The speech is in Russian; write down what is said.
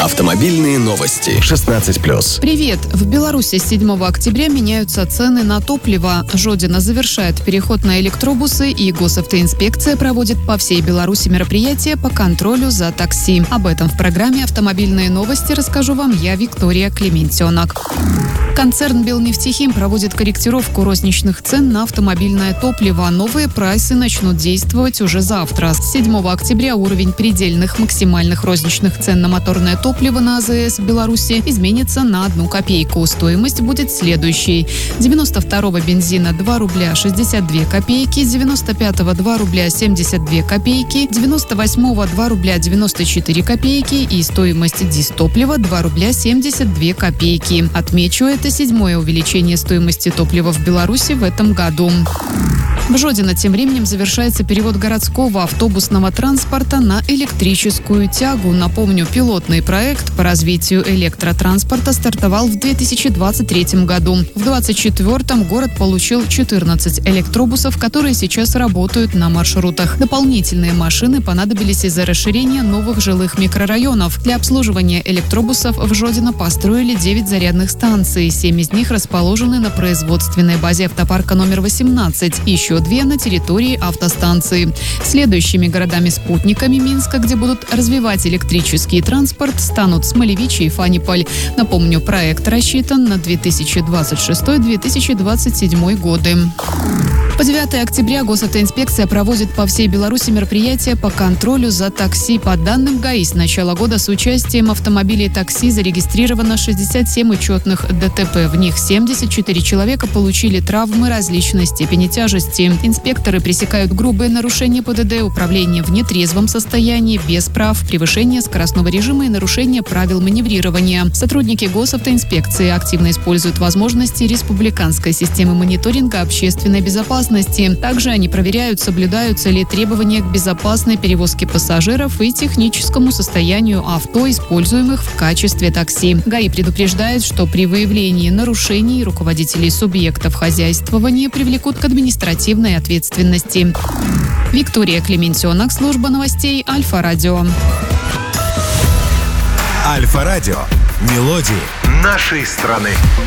Автомобильные новости. 16+. Привет! В Беларуси с 7 октября меняются цены на топливо. Жодина завершает переход на электробусы, и госавтоинспекция проводит по всей Беларуси мероприятия по контролю за такси. Об этом в программе «Автомобильные новости» расскажу вам я, Виктория Клементенок. Концерн «Белнефтехим» проводит корректировку розничных цен на автомобильное топливо. Новые прайсы начнут действовать уже завтра. С 7 октября уровень предельных максимальных розничных цен на моторное топливо на АЗС в Беларуси изменится на 1 копейку. Стоимость будет следующей. 92-го бензина 2 рубля 62 копейки, 95-го 2 рубля 72 копейки, 98-го 2 рубля 94 копейки и стоимость дизтоплива 2 рубля 72 копейки. Отмечу, это 7-е увеличение стоимости топлива в Беларуси в этом году. В Жодино тем временем завершается перевод городского автобусного транспорта на электрическую тягу. Напомню, пилотный проект по развитию электротранспорта стартовал в 2023 году. В 2024 город получил 14 электробусов, которые сейчас работают на маршрутах. Дополнительные машины понадобились из-за расширения новых жилых микрорайонов. Для обслуживания электробусов в Жодино построили 9 зарядных станций. 7 из них расположены на производственной базе автопарка номер 18. Еще 2 на территории автостанции. Следующими городами-спутниками Минска, где будут развивать электрический транспорт, станут Смолевичи и Фаниполь. Напомню, проект рассчитан на 2026-2027 годы. По 9 октября госавтоинспекция проводит по всей Беларуси мероприятия по контролю за такси. По данным ГАИ, с начала года с участием автомобилей такси зарегистрировано 67 учетных ДТП. В них 74 человека получили травмы различной степени тяжести. Инспекторы пресекают грубые нарушения ПДД, управление в нетрезвом состоянии, без прав, превышение скоростного режима и нарушение правил маневрирования. Сотрудники госавтоинспекции активно используют возможности республиканской системы мониторинга общественной безопасности. Также они проверяют, соблюдаются ли требования к безопасной перевозке пассажиров и техническому состоянию авто, используемых в качестве такси. ГАИ предупреждает, что при выявлении нарушений руководителей субъектов хозяйствования привлекут к административной ответственности. Виктория Клементенок, служба новостей Альфа-Радио. Альфа-Радио. Мелодии нашей страны.